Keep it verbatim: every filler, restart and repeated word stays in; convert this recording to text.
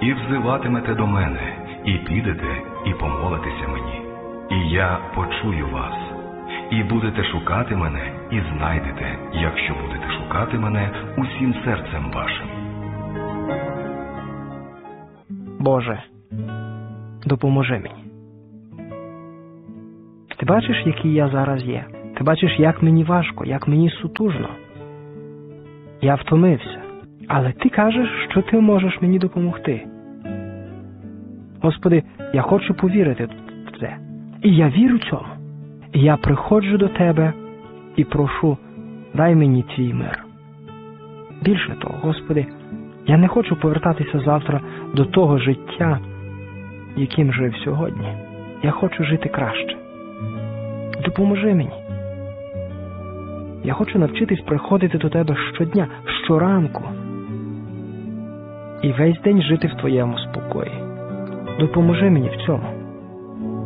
і взиватимете до мене, і підете, і помолитеся мені. І я почую вас. І будете шукати мене, і знайдете, якщо будете шукати мене усім серцем вашим. Боже, допоможи мені. Ти бачиш, який я зараз є? Ти бачиш, як мені важко, як мені сутужно. Я втомився. Але ти кажеш, що ти можеш мені допомогти. Господи, я хочу повірити в це. І я вірю цьому. І я приходжу до Тебе і прошу, дай мені Твій мир. Більше того, Господи, я не хочу повертатися завтра до того життя, яким жив сьогодні. Я хочу жити краще. Допоможи мені. Я хочу навчитись приходити до Тебе щодня, щоранку. І весь день жити в Твоєму спокої. Допоможи мені в цьому.